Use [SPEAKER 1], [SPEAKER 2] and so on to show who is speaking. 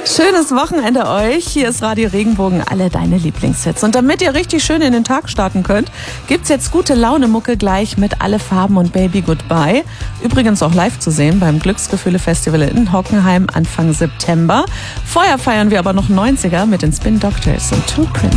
[SPEAKER 1] Schönes Wochenende euch. Hier ist Radio Regenbogen, alle deine Lieblingshits. Und damit ihr richtig schön in den Tag starten könnt, gibt's jetzt gute Laune-Mucke gleich mit Alle Farben und Baby Goodbye. Übrigens auch live zu sehen beim Glücksgefühle-Festival in Hockenheim Anfang September. Vorher feiern wir aber noch 90er mit den Spin Doctors und Two Prince.